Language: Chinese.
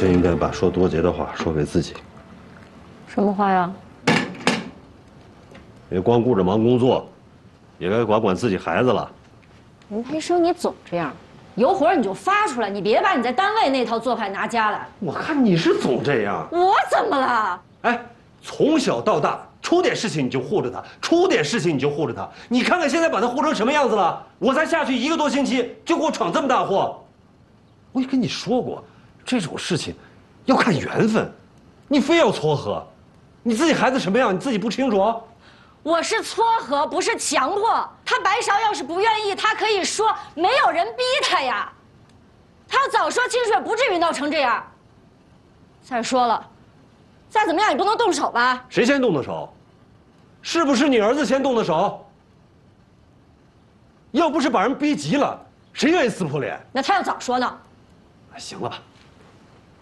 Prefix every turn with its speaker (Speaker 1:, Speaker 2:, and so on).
Speaker 1: 真应该把说多杰的话说给自己。
Speaker 2: 什么话呀？
Speaker 1: 别光顾着忙工作，也该管管自己孩子了。
Speaker 2: 林培生，你总这样，有活你就发出来，你别把你在单位那套做派拿家来。
Speaker 1: 我看你是总这样。
Speaker 2: 我怎么了？
Speaker 1: 哎，从小到大，出点事情你就护着他，出点事情你就护着他。你看看现在把他护成什么样子了？我才下去1个多星期，就给我闯这么大祸。我也跟你说过，这种事情要看缘分，你非要撮合，你自己孩子什么样你自己不清楚？
Speaker 2: 我是撮合，不是强迫。他白芍要是不愿意，他可以说没有人逼他呀。他要早说清楚，也不至于闹成这样。再说了，再怎么样也不能动手吧？
Speaker 1: 谁先动的手？是不是你儿子先动的手？要不是把人逼急了，谁愿意撕破脸？
Speaker 2: 那他要早说呢？
Speaker 1: 行了吧，